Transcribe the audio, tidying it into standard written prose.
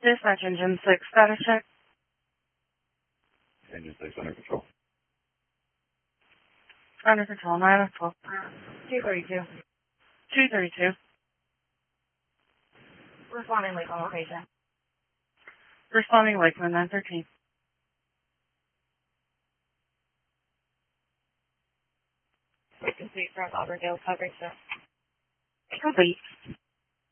Dispatch Engine 6, status check. Engine 6 under control. Under control, 9 of 12. 232. 232. Responding Lakeland location. Responding Lakeland, 913. Complete from Auburndale coverage, sir. Complete.